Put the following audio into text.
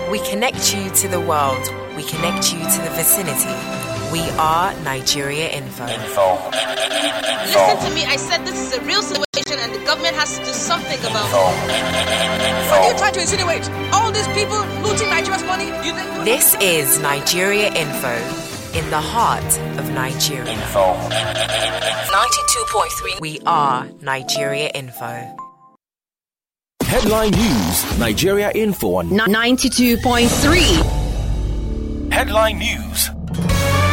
We connect you to the world. We connect you to the vicinity. We are Nigeria Info. Listen to me, I said this is a real situation and the government has to do something about it. What are you trying to insinuate? All these people looting Nigeria's money? You think This is Nigeria Info, in the heart of Nigeria. 92.3. We are Nigeria Info. Headline News, Nigeria Info on 92.3. Headline News.